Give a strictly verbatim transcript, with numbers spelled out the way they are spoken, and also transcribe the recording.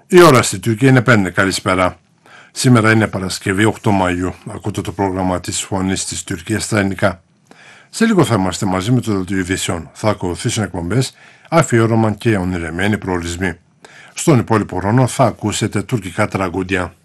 Η ώρα στη Τουρκία είναι πέντε. Καλησπέρα. Σήμερα είναι Παρασκευή οκτώ Μαΐου. Ακούτε το πρόγραμμα της Φωνής της Τουρκίας στα ελληνικά. Σε λίγο θα είμαστε μαζί με το Δελτίο Ειδήσεων. Θα ακολουθήσουν εκπομπές, αφιέρωμα και ονειρεμένοι προορισμοί. Στον υπόλοιπο χρόνο θα ακούσετε τουρκικά τραγούδια.